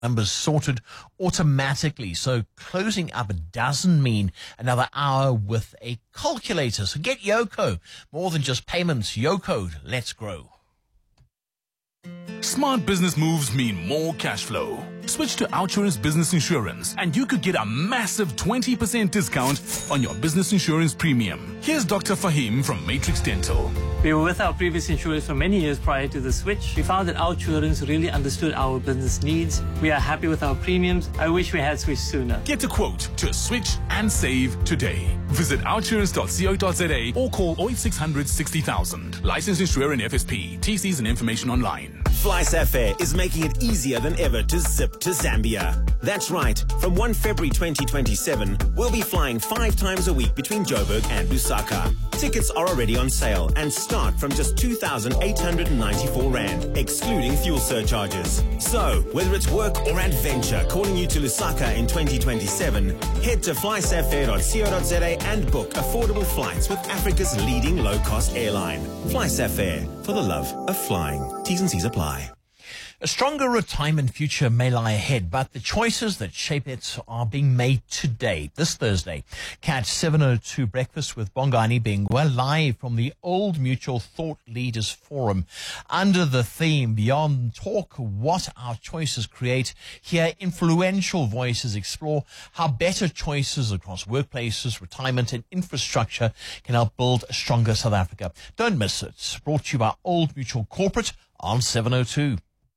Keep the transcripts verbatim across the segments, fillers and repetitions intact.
numbers sorted automatically. So closing up doesn't mean another hour with a calculator. So get Yoco. More than just payments. Yoco. Let's grow. Smart business moves mean more cash flow. Switch to Outsurance Business Insurance and you could get a massive twenty percent discount on your business insurance premium. Here's Doctor Fahim from Matrix Dental. We were with our previous insurers for many years prior to the switch. We found that Outsurance really understood our business needs. We are happy with our premiums. I wish we had switched sooner. Get a quote to switch and save today. Visit outsurance dot co dot za or call oh eight six hundred sixty thousand. Licensed insurer and F S P. T Cs and information online. FlySafair is making it easier than ever to zip to Zambia. That's right. From the first of February twenty twenty-seven, we'll be flying five times a week between Joburg and Lusaka. Tickets are already on sale and start from just two thousand eight hundred ninety-four rand, excluding fuel surcharges. So, whether it's work or adventure calling you to Lusaka in twenty twenty-seven, head to flysafair dot co dot za and book affordable flights with Africa's leading low-cost airline. FlySafair, for the love of flying. T's and C's apply. A stronger retirement future may lie ahead, but the choices that shape it are being made today, this Thursday. Catch seven oh two Breakfast with Bongani Bingwa live from the Old Mutual Thought Leaders Forum. Under the theme, Beyond Talk, What Our Choices Create, hear influential voices explore how better choices across workplaces, retirement and infrastructure can help build a stronger South Africa. Don't miss it. Brought to you by Old Mutual Corporate on seven oh two.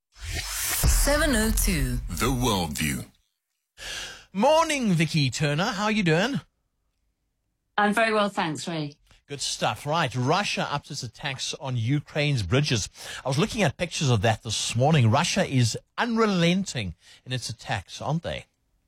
seven oh two. The Worldview. Morning, Vicky Turner. How are you doing? I'm very well, thanks, Ray. Good stuff. Right. Russia ups its attacks on Ukraine's bridges. I was looking at pictures of that this morning. Russia is unrelenting in its attacks, aren't they?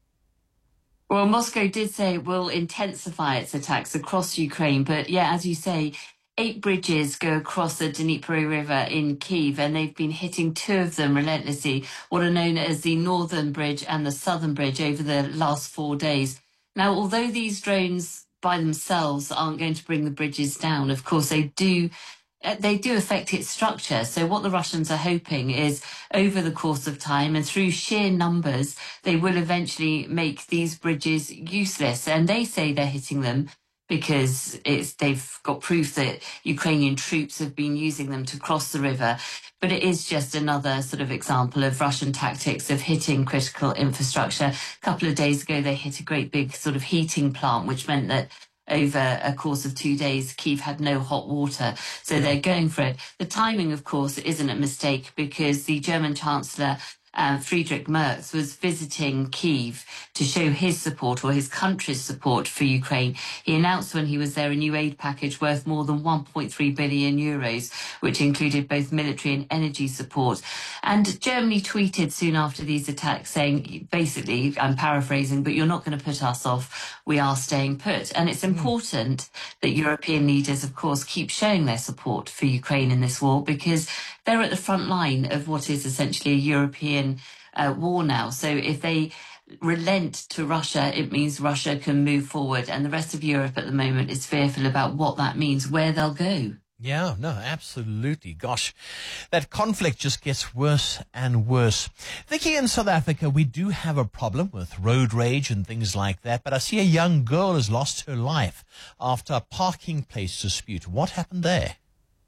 Well, Moscow did say it will intensify its attacks across Ukraine. But yeah, as you say, eight bridges go across the Dnipro River in Kyiv, and they've been hitting two of them relentlessly, what are known as the Northern Bridge and the Southern Bridge, over the last four days. Now, although these drones by themselves aren't going to bring the bridges down, of course, they do they do affect its structure. So what the Russians are hoping is, over the course of time and through sheer numbers, they will eventually make these bridges useless. And they say they're hitting them because it's they've got proof that Ukrainian troops have been using them to cross the river. But it is just another sort of example of Russian tactics of hitting critical infrastructure. A couple of days ago, they hit a great big sort of heating plant, which meant that over a course of two days, Kyiv had no hot water. So they're going for it. The timing, of course, isn't a mistake, because the German Chancellor Uh, Friedrich Merz was visiting Kyiv to show his support, or his country's support, for Ukraine. He announced when he was there a new aid package worth more than one point three billion euros, which included both military and energy support. And Germany tweeted soon after these attacks saying, basically, I'm paraphrasing, but you're not going to put us off. We are staying put. And it's important that European leaders, of course, keep showing their support for Ukraine in this war, because they're at the front line of what is essentially a European uh, war now. So if they relent to Russia, it means Russia can move forward. And the rest of Europe at the moment is fearful about what that means, where they'll go. Yeah, no, absolutely. Gosh, that conflict just gets worse and worse. Vicky, in South Africa, we do have a problem with road rage and things like that. But I see a young girl has lost her life after a parking place dispute. What happened there?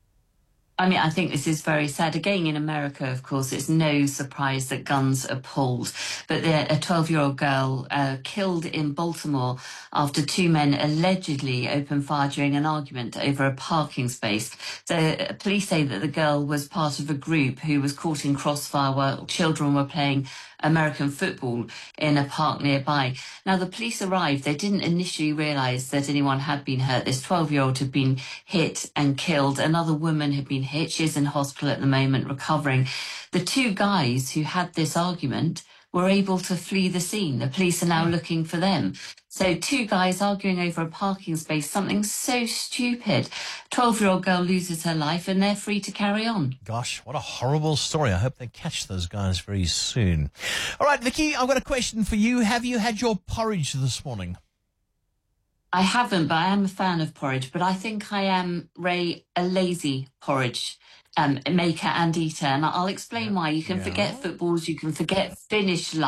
I mean, I think this is very sad. Again, in America, of course, it's no surprise that guns are pulled. But a twelve-year-old girl uh, killed in Baltimore after two men allegedly opened fire during an argument over a parking space. So uh, police say that the girl was part of a group who was caught in crossfire while children were playing American football in a park nearby. Now, the police arrived. They didn't initially realise that anyone had been hurt. This twelve-year-old had been hit and killed. Another woman had been hit. She's in hospital at the moment, recovering. The two guys who had this argument were able to flee the scene. The police are now looking for them. So two guys arguing over a parking space, something so stupid. twelve-year-old girl loses her life and they're free to carry on. Gosh, what a horrible story. I hope they catch those guys very soon. All right, Vicky, I've got a question for you. Have you had your porridge this morning? I haven't, but I am a fan of porridge. But I think I am, Ray, a lazy porridge um, maker and eater. And I'll explain why. You can Yeah. forget footballs, you can forget Finnish